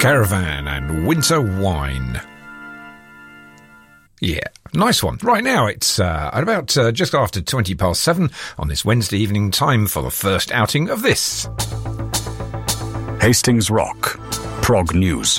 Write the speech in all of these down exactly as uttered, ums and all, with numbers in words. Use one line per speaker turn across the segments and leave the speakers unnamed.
Caravan and Winter Wine. Yeah, nice one. Right now it's uh, at about uh, just after twenty past seven on this Wednesday evening, time for the first outing of this.
Hastings Rock, Prog News.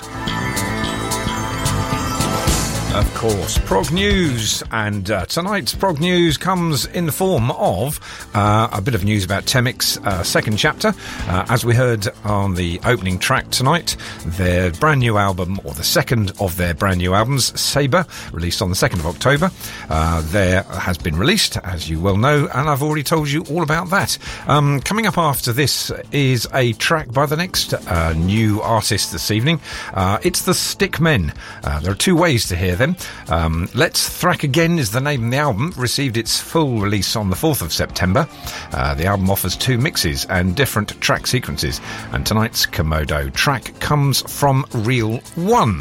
Of course, Prog News, and uh, tonight's Prog News comes in the form of uh, a bit of news about Temek's uh, second chapter. Uh, as we heard on the opening track tonight, their brand new album, or the second of their brand new albums, Sabre, released on the second of October, uh, there has been released, as you well know, and I've already told you all about that. Um, coming up after this is a track by the next uh, new artist this evening. Uh, it's the Stickmen. Uh, there are two ways to hear them. Um, Let's Thrack Again is the name of the album, received its full release on the fourth of September. Uh, the album offers two mixes and different track sequences, and tonight's Komodo track comes from Reel one.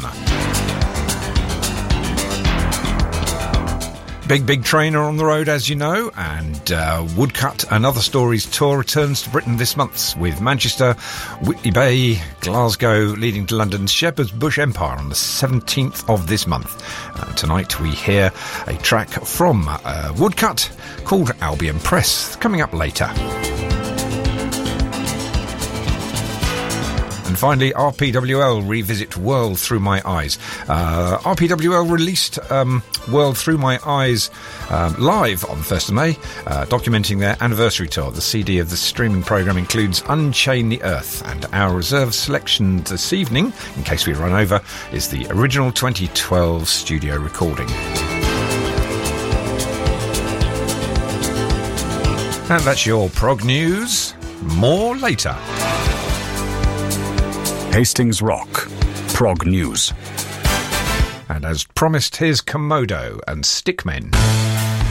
Big, big trainer on the road, as you know, and uh, Woodcut and Other Stories tour returns to Britain this month, with Manchester, Whitley Bay, Glasgow, leading to London's Shepherd's Bush Empire on the seventeenth of this month. Uh, tonight we hear a track from uh, Woodcut called Albion Press, coming up later. And finally, R P W L revisit World Through My Eyes. Uh, R P W L released um, World Through My Eyes um, live on the first of May, uh, documenting their anniversary tour. The C D of the streaming programme includes Unchain the Earth, and our reserve selection this evening, in case we run over, is the original twenty twelve studio recording. And that's your Prog News. More later.
Hastings Rock, Prog News.
And as promised, here's Komodo and Stickmen.